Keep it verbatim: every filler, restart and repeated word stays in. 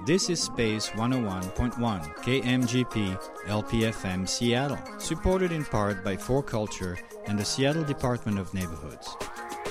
This is Space one oh one point one, K M G P L P F M Seattle, supported in part by four Culture and the Seattle Department of Neighborhoods.